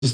С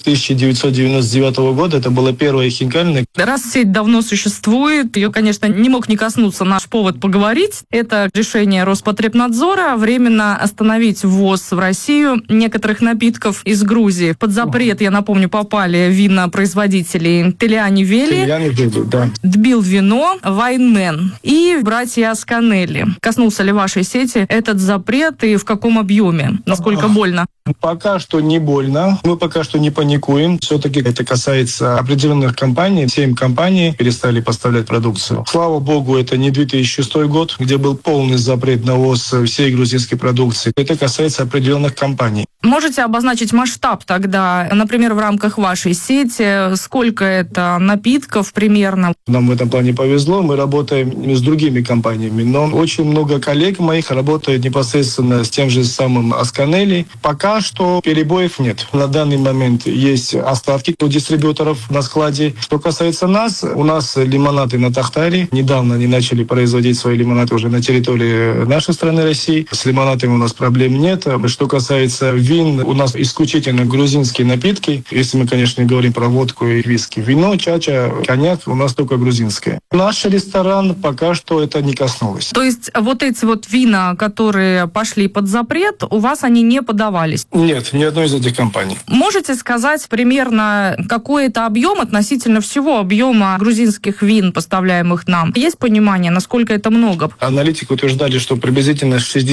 1999 года это была первая хинкальная. Раз сеть давно существует, ее, конечно, не мог не коснуться наш повод поговорить. Это решение Роспотребнадзора временно остановить ввоз в Россию некоторых напитков из Грузии. Под запрет, я напомню, попали винопроизводители Телиани Вели, да. Тбил Вино, Вайнмен и братья Асканелли. Коснулся ли вашей сети этот запрет и в каком объеме? Насколько больно? Пока что не больно. Мы пока что не паникуем. Все-таки это касается определенных компаний. 7 компаний перестали поставлять продукцию. Слава богу, это не 2006 год, где был полный запрет на ввоз всей грузинской продукции. Это касается определенных компаний. Можете обозначить масштаб тогда, например, в рамках вашей сети? Сколько это напитков примерно? Нам в этом плане повезло. Мы работаем с другими компаниями. Но очень много коллег моих работают непосредственно с тем же самым Асканелли. Пока что перебоев нет. На данный момент есть остатки у дистрибьюторов на складе. Что касается нас, у нас лимонады на Тахтаре. Недавно они начали производить свои лимонады уже на территории нашей страны России. С лимонадами у нас проблем нет. Что касается вин, у нас исключительно грузинские напитки. Если мы, конечно, не говорим про водку и виски. Вино, чача, коньяк у нас только грузинское. Наш ресторан пока что это не коснулось. То есть вот эти вот вина, которые пошли под запрет, у вас они не подавались? Нет, ни одной из этих компаний. Можете сказать примерно, какой это объем относительно всего объема грузинских вин, поставляемых нам? Есть понимание, насколько это много? Аналитики утверждали, что приблизительно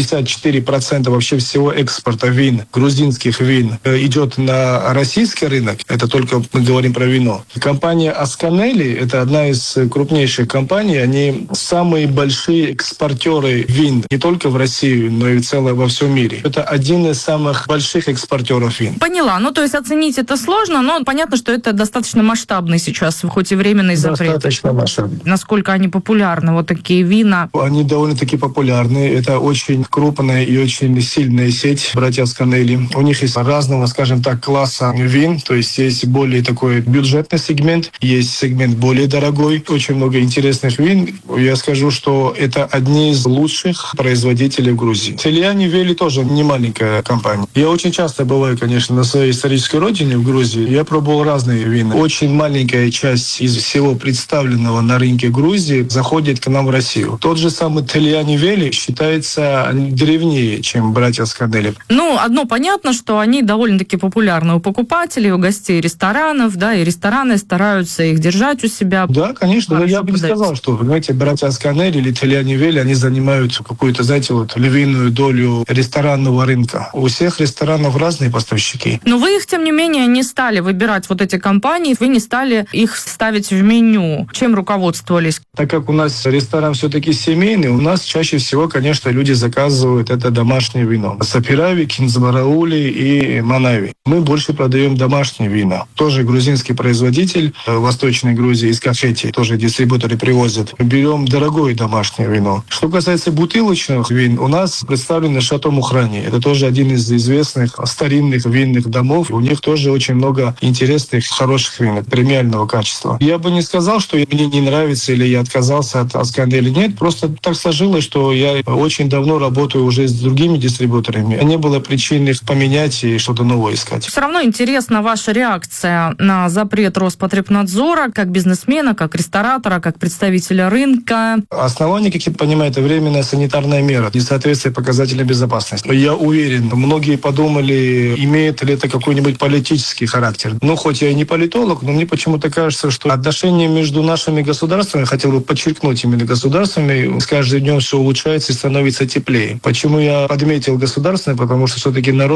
64% вообще всего экспорта вин, грузинских вин, идет на российский рынок. Это только мы говорим про вино. Компания Асканелли, это одна из крупнейших компаний. Они самые большие экспортеры вин не только в Россию, но и во всем мире. Это один из самых больших экспортеров вин. Поняла. Ну, то есть оценить это сложно, но понятно, что это достаточно масштабный сейчас, хоть и временный запрет. Достаточно масштабный. Насколько они популярны, вот такие вина? Они довольно-таки популярны. Это очень крупная и очень сильная сеть братья Асканелли. У них есть разного, скажем так, класса вин, то есть есть более такой бюджетный сегмент, есть сегмент более дорогой. Очень много интересных вин. Я скажу, что это одни из лучших производителей в Грузии. Телиани Вели тоже не маленькая компания. Я очень часто бываю, конечно, на своей исторической родине в Грузии. Я пробовал разные вина. Очень маленькая часть из всего представленного на рынке Грузии заходит к нам в Россию. Тот же самый Телиани Вели считается древнее, чем братья Асканелли. Ну, одно понятно, что они довольно-таки популярны у покупателей, у гостей ресторанов, да, и рестораны стараются их держать у себя. Да, конечно. Но я бы не сказал, что, понимаете, братья Асканелли или Телиани Вели, они занимают какую-то, знаете, вот львиную долю ресторанного рынка. У всех ресторанов разные поставщики. Но вы их, тем не менее, не стали выбирать, вот эти компании, вы не стали их ставить в меню. Чем руководствовались? Так как у нас ресторан все-таки семейный, у нас чаще всего, конечно, люди заказывают это домашнее вино. Сапирави, Кинзмараули и Манави. Мы больше продаем домашние вина. Тоже грузинский производитель в Восточной Грузии, из Кашети, тоже дистрибьюторы привозят. Берем дорогое домашнее вино. Что касается бутылочных вин, у нас представлено Шато Мухрани. Это тоже один из известных старинных винных домов. У них тоже очень много интересных, хороших вин, премиального качества. Я бы не сказал, что мне не нравится или я отказался от Асканелли. Нет, просто так сложилось, что я очень давно работаю уже с другими дистрибьюторами. Не было причин их поменять и что-то новое искать. Все равно интересна ваша реакция на запрет Роспотребнадзора как бизнесмена, как ресторатора, как представителя рынка. Основание, как я понимаю, это временная санитарная мера, несоответствие показателям безопасности. Я уверен, многие подумали, имеет ли это какой-нибудь политический характер. Ну, хоть я и не политолог, но мне почему-то кажется, что отношения между нашими государствами, хотел бы подчеркнуть именно государствами, с каждым днем все улучшается и становится теплее. Почему я подметил государственное? Потому что все-таки народ